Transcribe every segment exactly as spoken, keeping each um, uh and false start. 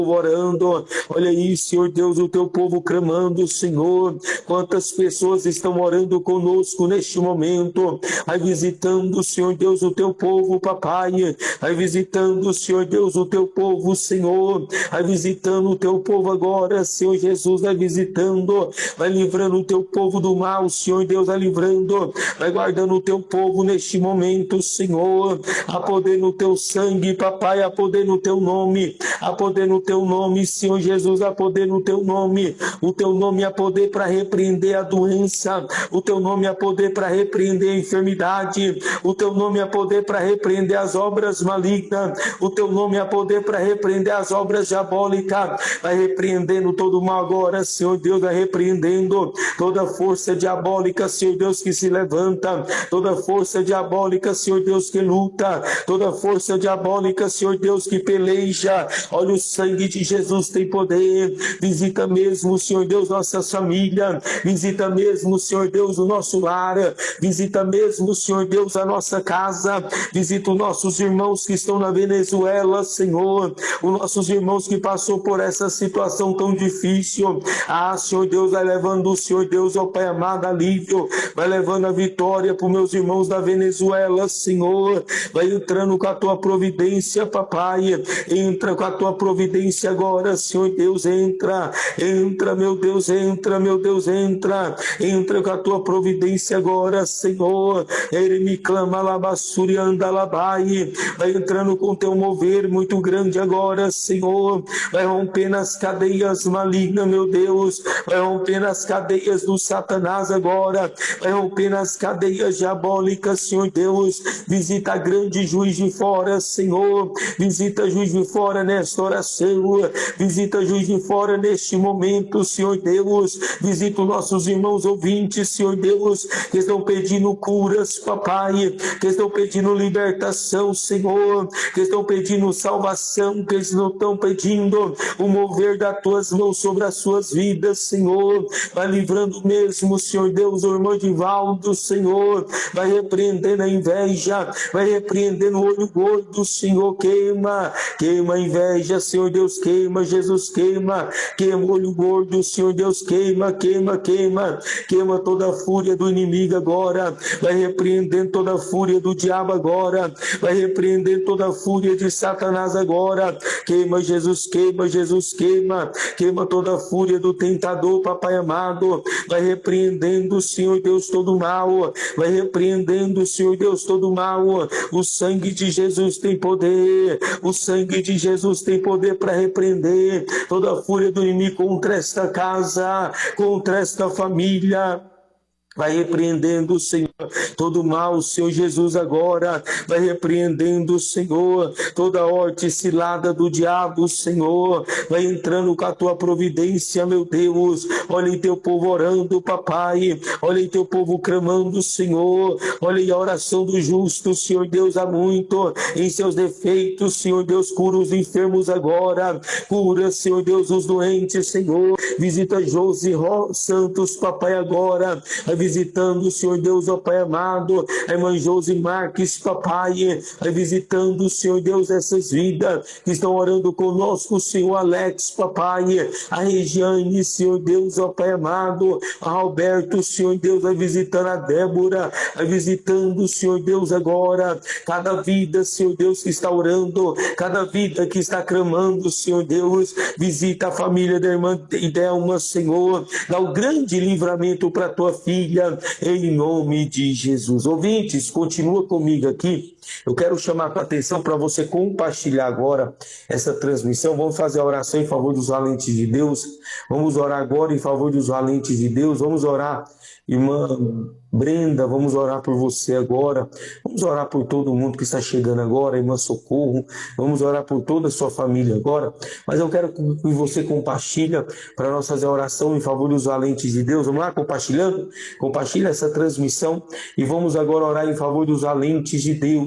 orando, olha aí, Senhor Deus, o teu povo clamando, Senhor, quantas pessoas estão orando conosco neste momento, vai visitando, Senhor Deus, o teu povo, papai, vai visitando, Senhor Deus, o teu povo, Senhor, vai visitando o teu povo agora, Senhor Jesus, vai visitando, vai livrando o teu povo do mal, Senhor Deus, vai livrando, vai guardando o teu povo neste momento, Senhor, a poder no teu sangue, papai, a poder no teu nome, a poder no teu nome, Senhor Jesus, a poder no teu nome, o teu nome a poder para repreender a doença, o teu nome a poder para repreender a enfermidade, o teu nome a poder para repreender as obras malignas, o teu nome a poder para repreender as obras diabólicas, vai repreendendo todo o mal agora, Senhor Deus, vai repreendendo toda força diabólica, Senhor Deus, que se levanta, toda força diabólica, Senhor Deus, que luta, toda força diabólica, Senhor Deus, que peleja, olha, o sangue de Jesus tem poder, visita mesmo, Senhor Deus, nossa família, visita mesmo, Senhor Deus, o nosso lar, visita mesmo, Senhor Deus, a nossa casa, visita os nossos irmãos que estão na Venezuela, Senhor, os nossos irmãos que passou por essa situação tão difícil, ah, Senhor Deus, vai levando o Senhor Deus, ó Pai amado, alívio, vai levando a vitória para os meus irmãos da Venezuela, Senhor, vai entrando com a tua providência, papai, entra com a tua providência agora, Senhor Deus, entra, entra, meu Deus, entra, meu Deus, entra, entra com a tua providência agora, Senhor, ele me clama, labassuri, anda, labai, vai entrando com teu mover muito grande agora, Senhor, vai rompendo as cadeias malignas, meu Deus, vai rompendo as cadeias do Satanás agora, vai rompendo as cadeias diabólicas, Senhor Deus, visita grande juiz de fora, Senhor, visita juiz de fora nesta oração, visita juiz de fora neste momento, Senhor Deus, visita os nossos irmãos ouvintes, Senhor Deus, que estão pedindo curas, papai, que estão pedindo libertação, Senhor, que estão pedindo salvação, que estão pedindo o mover das tuas mãos sobre as suas vidas, Senhor, vai livrando mesmo, Senhor Deus, o irmão Divaldo, Senhor, vai repreendendo a inveja, vai repreendendo o olho gordo, Senhor, queima, queima a inveja, Senhor Deus, queima, Jesus, queima, queima o olho gordo, Senhor Deus, queima, queima, queima, queima toda a fúria do inimigo agora, vai repreendendo toda a fúria do diabo agora, vai repreendendo toda a fúria de Satanás agora, queima, Jesus, queima, Jesus, queima, queima toda a fúria do tentador, papai amado, vai repreendendo, Senhor Deus, todo o mal, vai repreendendo, Senhor Deus, todo o mal, o sangue de Jesus tem poder, o sangue de Jesus tem poder para repreender toda a fúria do inimigo contra esta casa, contra esta família. Vai repreendendo, Senhor, todo mal, Senhor Jesus, agora. Vai repreendendo, Senhor, toda horte cilada do diabo, Senhor. Vai entrando com a tua providência, meu Deus. Olha aí teu povo orando, papai. Olha aí teu povo clamando, Senhor. Olha aí a oração do justo, Senhor Deus, há muito. Em seus defeitos, Senhor Deus, cura os enfermos agora. Cura, Senhor Deus, os doentes, Senhor. Visita Josi Santos, papai, agora. Vai visitando, Senhor Deus, ó Pai amado, a irmã Josi Marques, papai, vai visitando, Senhor Deus, essas vidas que estão orando conosco, Senhor Alex, papai, a Regiane, Senhor Deus, ó Pai amado, a Alberto, Senhor Deus, vai visitando a Débora, vai visitando, Senhor Deus, agora, cada vida, Senhor Deus, que está orando, cada vida que está clamando, Senhor Deus, visita a família da irmã Idelma, Senhor, dá o grande livramento para a tua filha, em nome de Jesus. Ouvintes, continua comigo aqui. Eu quero chamar a tua atenção para você compartilhar agora essa transmissão. Vamos fazer a oração em favor dos valentes de Deus. Vamos orar agora em favor dos valentes de Deus. Vamos orar, irmã Brenda, vamos orar por você agora. Vamos orar por todo mundo que está chegando agora, irmã Socorro. Vamos orar por toda a sua família agora. Mas eu quero que você compartilhe para nós fazer a oração em favor dos valentes de Deus. Vamos lá, compartilhando? Compartilha essa transmissão e vamos agora orar em favor dos valentes de Deus.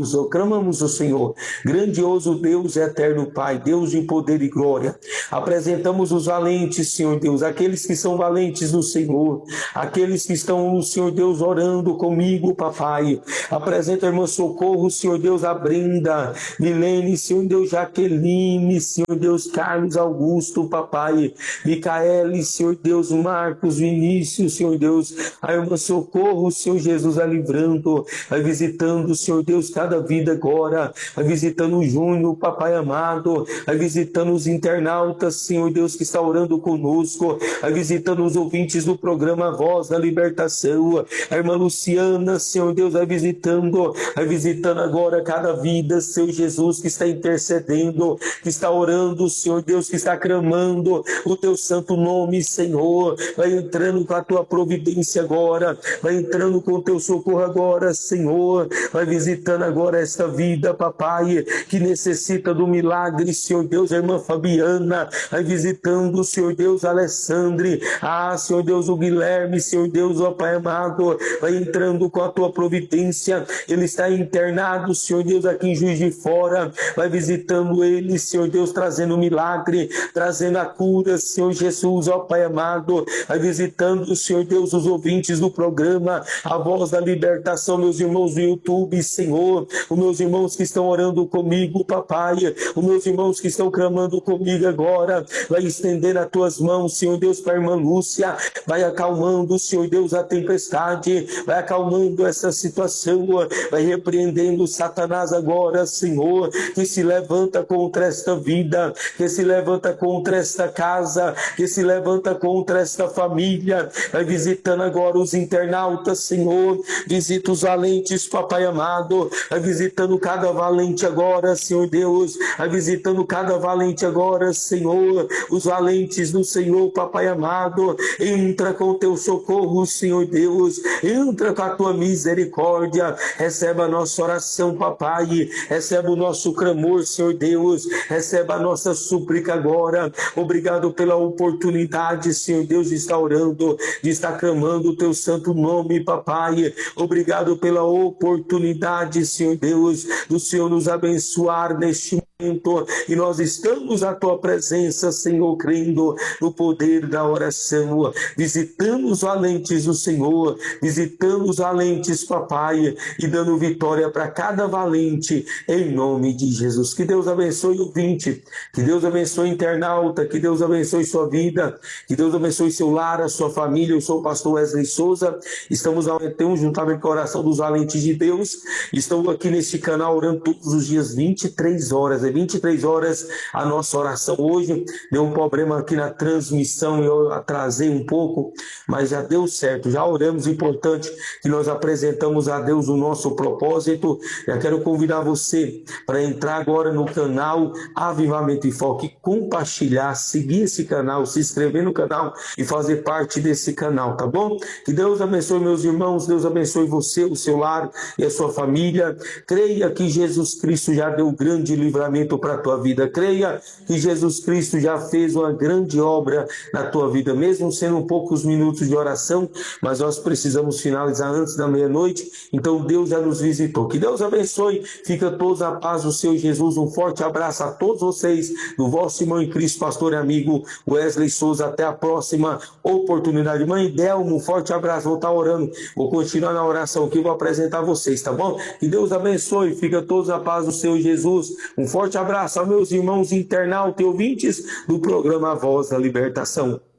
clamamos, ó, clamamos o Senhor. Grandioso Deus, eterno Pai, Deus de poder e glória. Apresentamos os valentes, Senhor Deus, aqueles que são valentes no Senhor, aqueles que estão, Senhor Deus, orando comigo, papai. Apresenta a irmã Socorro, Senhor Deus, a Brenda, Milene, Senhor Deus, Jaqueline, Senhor Deus, Carlos Augusto, papai. Micaele, Senhor Deus, Marcos, Vinícius, Senhor Deus, a irmã Socorro, Senhor Jesus, a livrando, vai visitando, Senhor Deus, cada vida agora, vai visitando o Júnior, papai amado, vai visitando os internautas, Senhor Deus, que está orando conosco, vai visitando os ouvintes do programa Voz da Libertação, a irmã Luciana, Senhor Deus, vai visitando, vai visitando agora cada vida, Senhor Jesus, que está intercedendo, que está orando, Senhor Deus, que está clamando o teu santo nome, Senhor, vai entrando com a tua providência agora, vai entrando com o teu socorro agora, Senhor, vai visitando agora esta vida, papai, que necessita do milagre, Senhor Deus, a irmã Fabiana, vai visitando, Senhor Deus, Alessandre, ah, Senhor Deus, o Guilherme, Senhor Deus, ó Pai amado, vai entrando com a tua providência, ele está internado, Senhor Deus, aqui em Juiz de Fora, vai visitando ele, Senhor Deus, trazendo milagre, trazendo a cura, Senhor Jesus, ó Pai amado, vai visitando, Senhor Deus, os ouvintes do programa A Voz da Libertação, meus irmãos do YouTube, Senhor, os meus irmãos que estão orando comigo, papai, os meus irmãos que estão clamando comigo agora, vai estender as tuas mãos, Senhor Deus, para a irmã Lúcia, vai acalmando, Senhor Deus, a tempestade, vai acalmando essa situação, vai repreendendo Satanás agora, Senhor, que se levanta contra esta vida, que se levanta contra esta casa, que se levanta contra esta família, vai visitando agora os internautas, Senhor, visita os valentes, papai amado, vai visitando cada valente agora, Senhor Deus, vai visitando cada valente agora, Senhor, os valentes do Senhor, papai amado, entra com o teu socorro, Senhor Deus, entra com a tua misericórdia, recebe a nossa oração, papai, recebe o nosso clamor, Senhor Deus, recebe a nossa súplica agora, obrigado pela oportunidade, Senhor Deus, de estar orando, de estar clamando o teu santo nome, papai, obrigado pela oportunidade, Senhor Deus, do Senhor nos abençoar neste momento, e nós estamos à tua presença, Senhor, crendo no poder da oração, visitando os valentes do Senhor, visitando os valentes, papai, e dando vitória para cada valente, em nome de Jesus. Que Deus abençoe o ouvinte, que Deus abençoe o internauta, que Deus abençoe sua vida, que Deus abençoe seu lar, a sua família. Eu sou o pastor Wesley Souza, estamos ao então, juntamente com a oração dos valentes de Deus, estamos aqui neste canal orando todos os dias, vinte e três horas, é vinte e três horas a nossa oração. Hoje deu um problema aqui na transmissão, eu atrasei um pouco, mas já deu certo, já oramos. Importante que nós apresentamos a Deus o nosso propósito. Eu quero convidar você para entrar agora no canal Avivamento e Foco, compartilhar, seguir esse canal, se inscrever no canal e fazer parte desse canal, tá bom? Que Deus abençoe meus irmãos, Deus abençoe você, o seu lar e a sua família. Creia que Jesus Cristo já deu grande livramento para a tua vida. Creia que Jesus Cristo já fez uma grande obra na tua vida, mesmo sendo poucos minutos de oração, mas nós precisamos finalizar antes da meia-noite, então Deus já nos visitou. Que Deus abençoe, fica todos a paz do Senhor Jesus. Um forte abraço a todos vocês, do vosso irmão em Cristo, pastor e amigo Wesley Souza. Até a próxima oportunidade. Mãe Delmo, um forte abraço, vou estar orando, vou continuar na oração que eu vou apresentar vocês, tá bom? Que Deus abençoe, fica todos a paz do Senhor Jesus. Um forte abraço aos meus irmãos internautas e ouvintes do programa Voz da Libertação.